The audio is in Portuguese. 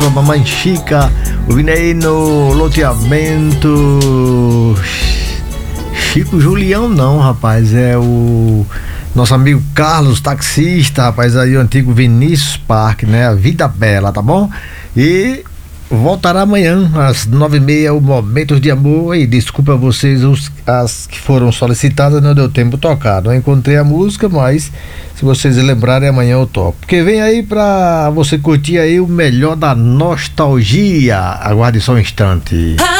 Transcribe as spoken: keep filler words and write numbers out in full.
Mamãe Chica, ouvindo aí no loteamento Chico Julião, não, rapaz, é o nosso amigo Carlos, taxista, rapaz, aí o antigo Vinícius Parque, né, a Vida Bela, tá bom? E voltará amanhã às nove e meia, o Momentos de Amor. E desculpa vocês, os, as que foram solicitadas, não deu tempo de tocar, não encontrei a música, mas se vocês lembrarem, amanhã eu toco, porque vem aí pra você curtir aí o melhor da nostalgia. Aguarde só um instante.